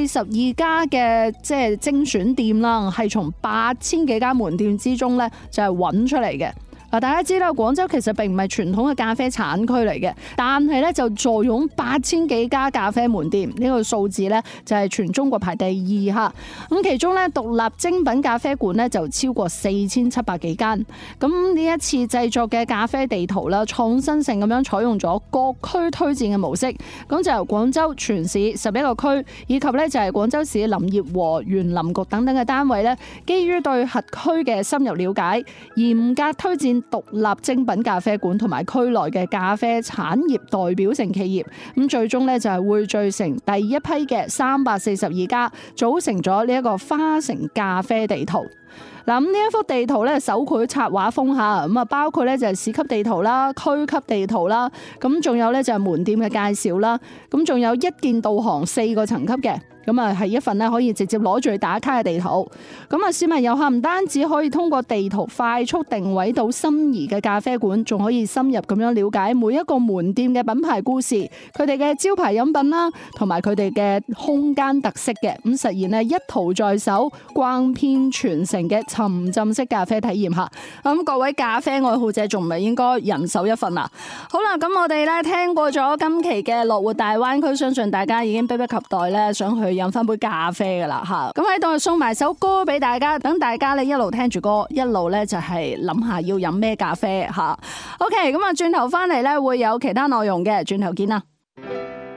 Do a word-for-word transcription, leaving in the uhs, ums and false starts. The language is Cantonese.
四十二家嘅即係精選店啦，係從八千幾間門店之中咧就係揾出嚟嘅。嗱，大家知道廣州其實並唔係傳統嘅咖啡產區嚟嘅，但係咧就坐擁八千幾家咖啡門店，呢個數字咧就係全中國排第二嚇。咁其中咧獨立精品咖啡館咧就超過四千七百幾間。咁呢一次製作嘅咖啡地圖啦，創新性咁樣採用咗各區推薦嘅模式，咁就由廣州全市十一個區以及咧就係廣州市林業和園林局等等嘅單位咧，基於對轄區嘅深入了解，嚴格推薦獨立精品咖啡館同埋區內嘅咖啡產業代表性企業，咁最終咧就係匯聚成第一批嘅三百四十二家，組成咗呢一個花城咖啡地圖。嗱，咁呢一幅地圖咧手繪插畫風下，咁啊包括咧就係市級地圖啦、區級地圖啦，咁仲有咧就係門店嘅介紹啦，咁仲有一鍵導航四個層級嘅。咁啊，係一份咧可以直接攞住去打卡嘅地圖。咁啊，市民遊客唔單止可以通過地圖快速定位到心儀嘅咖啡館，仲可以深入咁樣了解每一個門店嘅品牌故事、佢哋嘅招牌飲品啦，同埋佢哋嘅空間特色嘅，咁實現咧一途在手、逛遍全城嘅沉浸式咖啡體驗下。咁各位咖啡愛好者仲唔係應該人手一份啊？好啦，咁我哋咧聽過咗今期嘅樂活大灣區，相信大家已經迫不及待咧想去飲翻杯咖啡噶啦吓，咁喺度送埋首歌俾大家，等大家咧一路聽住歌，一路咧就係諗下要飲咩咖啡吓。OK，咁啊轉頭翻嚟咧會有其他內容嘅，轉頭見啦。